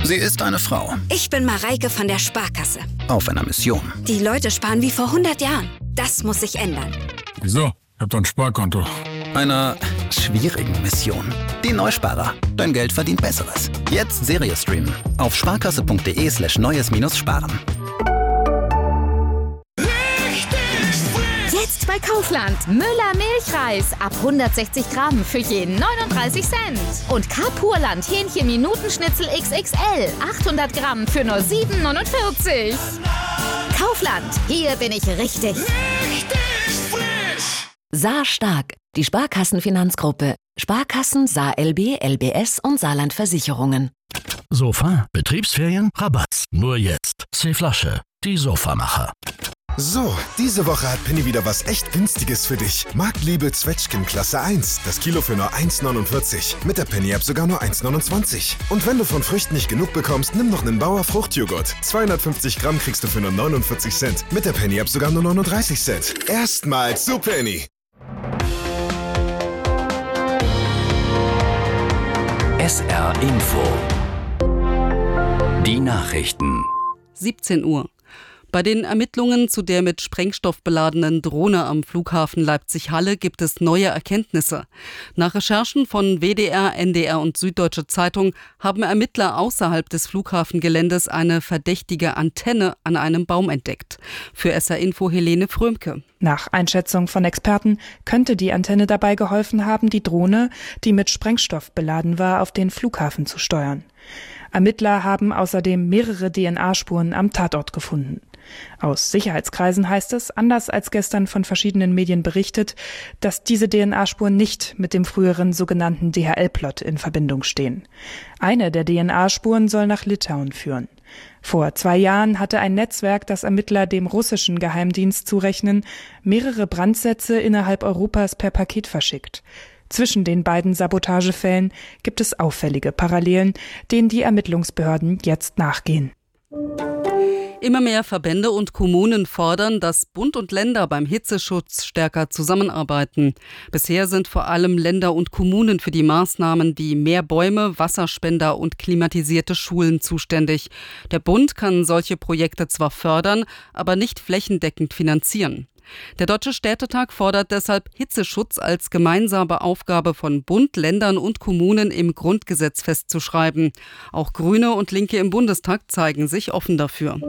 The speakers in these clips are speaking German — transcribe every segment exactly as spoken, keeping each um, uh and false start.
Sie ist eine Frau. Ich bin Mareike von der Sparkasse. Auf einer Mission. Die Leute sparen wie vor hundert Jahren. Das muss sich ändern. Wieso? Ich hab doch ein Sparkonto. Einer schwierigen Mission. Die Neusparer. Dein Geld verdient Besseres. Jetzt Serie streamen. Auf sparkasse.de slash neues minus sparen. Jetzt bei Kaufland. Müller Milchreis ab hundertsechzig Gramm für jeden neununddreißig Cent. Und Carpurland Hähnchen-Minutenschnitzel X X L achthundert Gramm für nur sieben neunundvierzig. Kaufland, hier bin ich richtig. Richtig frisch. Saar Stark, die Sparkassenfinanzgruppe. Sparkassen, Saar L B, L B S und Saarland Versicherungen. Sofa, Betriebsferien, Rabatt. Nur jetzt. C-Flasche, die Sofamacher. So, diese Woche hat Penny wieder was echt Günstiges für dich. Marktliebe Zwetschgen Klasse eins. Das Kilo für nur eins neunundvierzig. Mit der Penny-App sogar nur eins neunundzwanzig. Und wenn du von Früchten nicht genug bekommst, nimm noch einen Bauer Fruchtjoghurt. zweihundertfünfzig Gramm kriegst du für nur neunundvierzig Cent. Mit der Penny-App sogar nur neununddreißig Cent. Erstmals zu Penny. S R Info. Die Nachrichten. siebzehn Uhr. Bei den Ermittlungen zu der mit Sprengstoff beladenen Drohne am Flughafen Leipzig-Halle gibt es neue Erkenntnisse. Nach Recherchen von W D R, N D R und Süddeutsche Zeitung haben Ermittler außerhalb des Flughafengeländes eine verdächtige Antenne an einem Baum entdeckt. Für S R Info Helene Frömke. Nach Einschätzung von Experten könnte die Antenne dabei geholfen haben, die Drohne, die mit Sprengstoff beladen war, auf den Flughafen zu steuern. Ermittler haben außerdem mehrere D N A-Spuren am Tatort gefunden. Aus Sicherheitskreisen heißt es, anders als gestern von verschiedenen Medien berichtet, dass diese D N A-Spuren nicht mit dem früheren sogenannten D H L-Plot in Verbindung stehen. Eine der D N A-Spuren soll nach Litauen führen. Vor zwei Jahren hatte ein Netzwerk, das Ermittler dem russischen Geheimdienst zurechnen, mehrere Brandsätze innerhalb Europas per Paket verschickt. Zwischen den beiden Sabotagefällen gibt es auffällige Parallelen, denen die Ermittlungsbehörden jetzt nachgehen. Immer mehr Verbände und Kommunen fordern, dass Bund und Länder beim Hitzeschutz stärker zusammenarbeiten. Bisher sind vor allem Länder und Kommunen für die Maßnahmen wie mehr Bäume, Wasserspender und klimatisierte Schulen zuständig. Der Bund kann solche Projekte zwar fördern, aber nicht flächendeckend finanzieren. Der Deutsche Städtetag fordert deshalb, Hitzeschutz als gemeinsame Aufgabe von Bund, Ländern und Kommunen im Grundgesetz festzuschreiben. Auch Grüne und Linke im Bundestag zeigen sich offen dafür.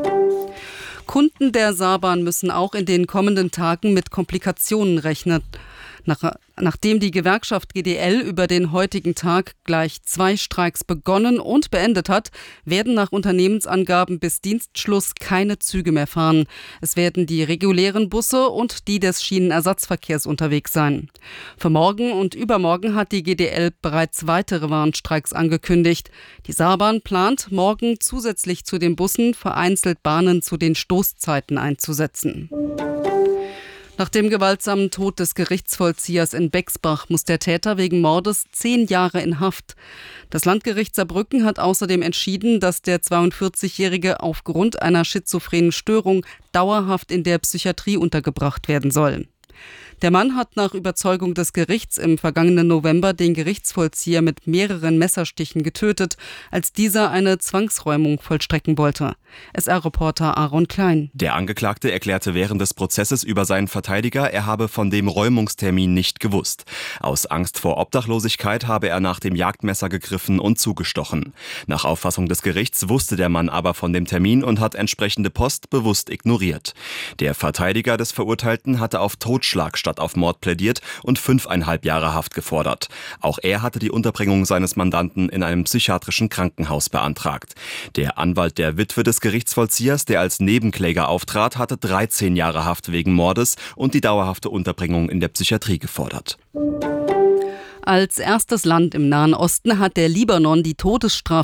Kunden der Saarbahn müssen auch in den kommenden Tagen mit Komplikationen rechnen. Nach, nachdem die Gewerkschaft G D L über den heutigen Tag gleich zwei Streiks begonnen und beendet hat, werden nach Unternehmensangaben bis Dienstschluss keine Züge mehr fahren. Es werden die regulären Busse und die des Schienenersatzverkehrs unterwegs sein. Für morgen und übermorgen hat die G D L bereits weitere Warnstreiks angekündigt. Die Saarbahn plant, morgen zusätzlich zu den Bussen vereinzelt Bahnen zu den Stoßzeiten einzusetzen. Nach dem gewaltsamen Tod des Gerichtsvollziehers in Bexbach muss der Täter wegen Mordes zehn Jahre in Haft. Das Landgericht Saarbrücken hat außerdem entschieden, dass der zweiundvierzigjährige aufgrund einer schizophrenen Störung dauerhaft in der Psychiatrie untergebracht werden soll. Der Mann hat nach Überzeugung des Gerichts im vergangenen November den Gerichtsvollzieher mit mehreren Messerstichen getötet, als dieser eine Zwangsräumung vollstrecken wollte. S R-Reporter Aaron Klein. Der Angeklagte erklärte während des Prozesses über seinen Verteidiger, er habe von dem Räumungstermin nicht gewusst. Aus Angst vor Obdachlosigkeit habe er nach dem Jagdmesser gegriffen und zugestochen. Nach Auffassung des Gerichts wusste der Mann aber von dem Termin und hat entsprechende Post bewusst ignoriert. Der Verteidiger des Verurteilten hatte auf Totschlag statt auf Mord plädiert und fünfeinhalb Jahre Haft gefordert. Auch er hatte die Unterbringung seines Mandanten in einem psychiatrischen Krankenhaus beantragt. Der Anwalt der Witwe des Gerichtsvollziehers, der als Nebenkläger auftrat, hatte dreizehn Jahre Haft wegen Mordes und die dauerhafte Unterbringung in der Psychiatrie gefordert. Als erstes Land im Nahen Osten hat der Libanon die Todesstrafe